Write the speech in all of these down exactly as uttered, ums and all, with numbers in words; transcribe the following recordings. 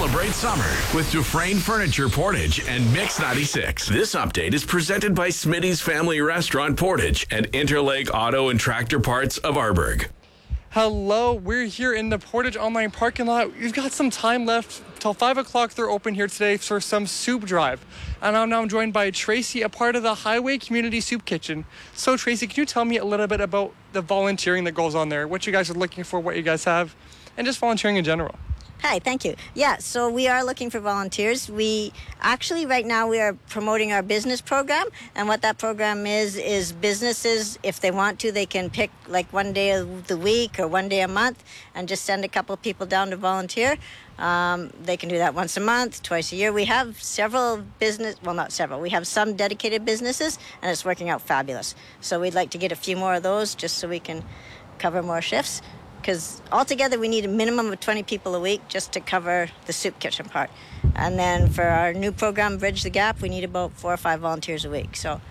Celebrate summer with Dufresne Furniture Portage and Mix ninety-six. This update is presented by Smitty's Family Restaurant Portage and Interlake Auto and Tractor Parts of Arborg. Hello, we're here in the Portage Online parking lot. We've got some time left till five o'clock. They're open here today for some soup drive. And I'm now joined by Tracy, a part of the Highway Community Soup Kitchen. So Tracy, can you tell me a little bit about the volunteering that goes on there? What you guys are looking for, what you guys have, and just volunteering in general. Hi, thank you. Yeah, so we are looking for volunteers. We actually, right now, we are promoting our business program. And what that program is, is businesses, if they want to, they can pick like one day of the week or one day a month and just send a couple of people down to volunteer. Um, they can do that once a month, twice a year. We have several business, well, not several. We have some dedicated businesses, and it's working out fabulous. So we'd like to get a few more of those just so we can cover more shifts. Because altogether we need a minimum of twenty people a week just to cover the soup kitchen part. And then for our new program, Bridge the Gap, we need about four or five volunteers a week. So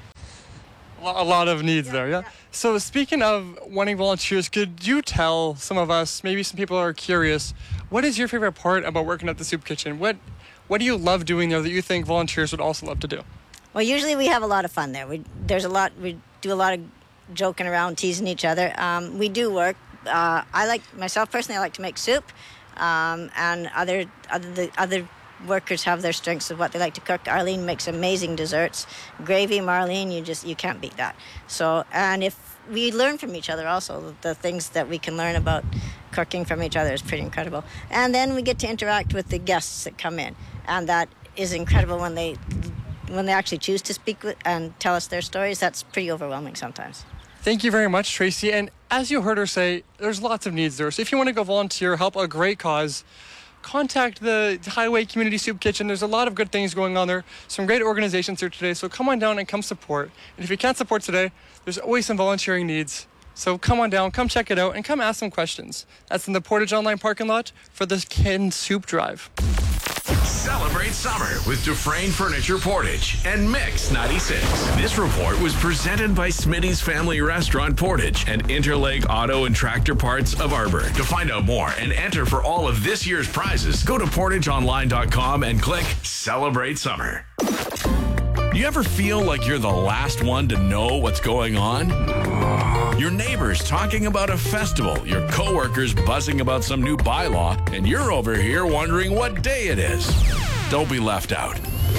a lot of needs yeah, there, yeah? yeah? So speaking of wanting volunteers, could you tell some of us, maybe some people are curious, what is your favorite part about working at the soup kitchen? What what do you love doing there that you think volunteers would also love to do? Well, usually we have a lot of fun there. We there's a lot, we do a lot of joking around, teasing each other. Um, we do work. Uh, I like, myself personally, I like to make soup, um, and other other the other workers have their strengths of what they like to cook. Arlene makes amazing desserts. Gravy, Marlene, you just, you can't beat that. So, and if we learn from each other also, the things that we can learn about cooking from each other is pretty incredible. And then we get to interact with the guests that come in, and that is incredible when they when they actually choose to speak with and tell us their stories. That's pretty overwhelming sometimes. Thank you very much, Tracy. And as you heard her say, there's lots of needs there. So if you want to go volunteer, help a great cause, contact the Highway Community Soup Kitchen. There's a lot of good things going on there. Some great organizations here today. So come on down and come support. And if you can't support today, there's always some volunteering needs. So come on down, come check it out, and come ask some questions. That's in the Portage Online parking lot for the Kin Soup Drive. Celebrate summer with Dufresne Furniture Portage and Mix ninety-six. This report was presented by Smitty's Family Restaurant Portage and Interlake Auto and Tractor Parts of Arborg. To find out more and enter for all of this year's prizes, go to portage online dot com and click Celebrate Summer. Do you ever feel like you're the last one to know what's going on? Your neighbors talking about a festival, your coworkers buzzing about some new bylaw, and you're over here wondering what day it is. Don't be left out.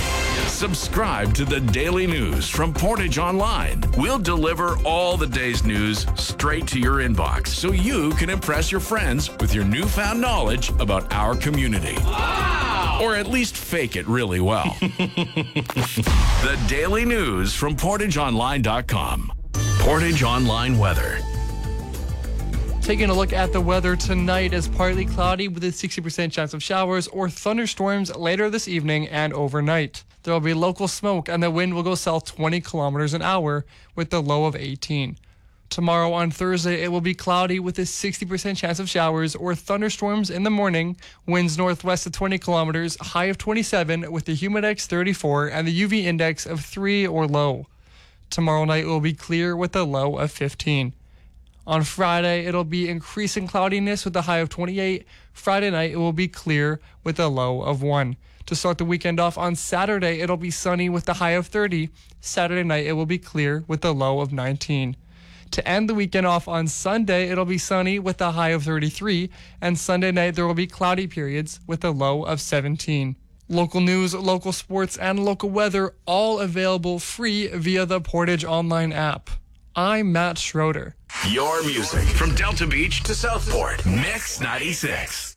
Subscribe to the daily news from Portage Online. We'll deliver all the day's news straight to your inbox so you can impress your friends with your newfound knowledge about our community. Wow! Or at least fake it really well. The daily news from portage online dot com. Portage Online weather. Taking a look at the weather tonight is partly cloudy with a sixty percent chance of showers or thunderstorms later this evening and overnight. There will be local smoke and the wind will go south twenty kilometers an hour with the low of eighteen. Tomorrow on Thursday, it will be cloudy with a sixty percent chance of showers or thunderstorms in the morning. Winds northwest of twenty kilometers, high of twenty-seven with the humidex thirty-four and the U V index of three or low. Tomorrow night will be clear with a low of fifteen. On Friday, it'll be increasing cloudiness with a high of twenty-eight. Friday night, it will be clear with a low of one. To start the weekend off on Saturday, it'll be sunny with a high of thirty. Saturday night, it will be clear with a low of nineteen. To end the weekend off on Sunday, it'll be sunny with a high of thirty-three. And Sunday night, there will be cloudy periods with a low of seventeen. Local news, local sports, and local weather all available free via the Portage Online app. I'm Matt Schroeder. Your music from Delta Beach to Southport. Mix ninety-six.